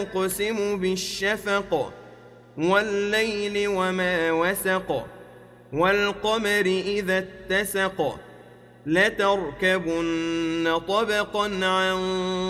أقسم بالشفق والليل وما وسق والقمر إذا اتسق لتركبن طبقا عن